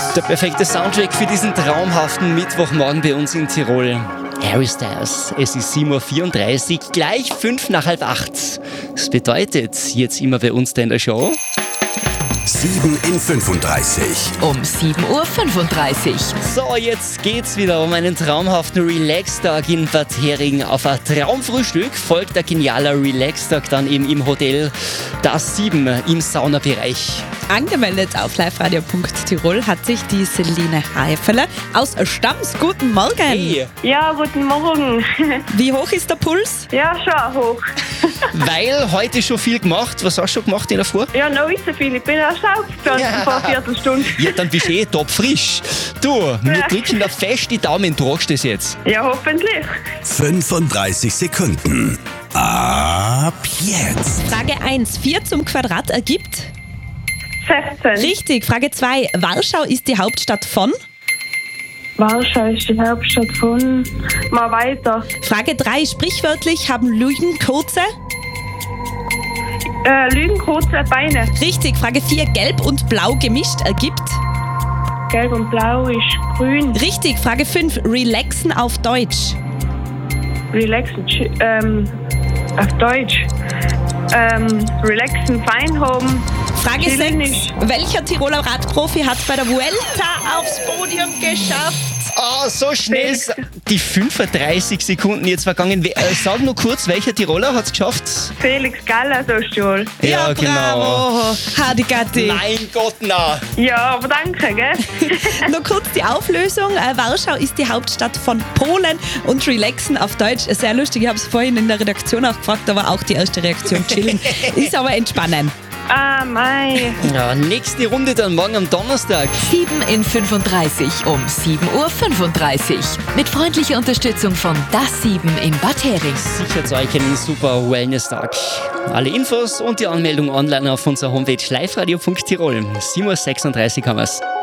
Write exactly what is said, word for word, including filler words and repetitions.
Der perfekte Soundtrack für diesen traumhaften Mittwochmorgen bei uns in Tirol. Harry Styles, es ist sieben Uhr vierunddreißig, gleich fünf nach halb acht. Das bedeutet, jetzt immer bei uns da in der Show. sieben in fünfunddreißig. Um sieben Uhr fünfunddreißig. So, jetzt geht's wieder um einen traumhaften Relax-Tag in Bad Hering. Auf ein Traumfrühstück folgt ein genialer Relax-Tag dann eben im Hotel Das sieben im Saunabereich. Angemeldet auf liveradio punkt tirol hat sich die Celine Heifeler aus Stams. Guten Morgen. Hey, Ja, guten Morgen. Wie hoch ist der Puls? Ja, schon hoch. weil heute schon viel gemacht. Was hast du schon gemacht in der Früh? Ja, noch nicht so viel. Ich bin erst aufgestanden Ja. vor einer Viertelstunde. Ja, dann bist du eh top frisch. Du, wir Ja. drücken da fest die Daumen, tragst das jetzt. Ja, hoffentlich. fünfunddreißig Sekunden. Ab jetzt. Frage eins. vier zum Quadrat ergibt? sechzehn. Richtig. Frage zwei. Warschau ist die Hauptstadt von? Warschau ist die Hauptstadt von... Mal weiter. Frage drei. Sprichwörtlich haben Lügen kurze? Äh, Lügen, kurze Beine. Richtig. Frage vier. Gelb und blau gemischt ergibt? Gelb und blau ist grün. Richtig. Frage fünf. Relaxen auf Deutsch? Relaxen, ch- ähm, auf Deutsch. Ähm, relaxen, Feinhome. Frage Chillen sechs. ist- Welcher Tiroler Radprofi hat bei der Vuelta aufs Podium geschafft? Ah, so schnell. Felix. Die fünfunddreißig Sekunden jetzt vergangen. We- äh, Sag nur kurz, welcher Tiroler hat es geschafft? Felix Galla, so Stuhl. Ja, genau. Bravo. Hadi Gatti. Mein Gott, na. Ja, aber danke, gell? Nur kurz die Auflösung. Äh, Warschau ist die Hauptstadt von Polen und Relaxen auf Deutsch. äh, Sehr lustig. Ich habe es vorhin in der Redaktion auch gefragt, da war auch die erste Reaktion chillen. Ist aber entspannen. Ah, mei. Ja, nächste Runde dann morgen am Donnerstag. sieben in fünfunddreißig um sieben Uhr fünfunddreißig. Mit freundlicher Unterstützung von Das sieben in Bad Hering. Sichert euch einen super Wellness-Tag. Alle Infos und die Anmeldung online auf unserer Homepage liveradio punkt tirol. sieben Uhr sechsunddreißig haben wir's.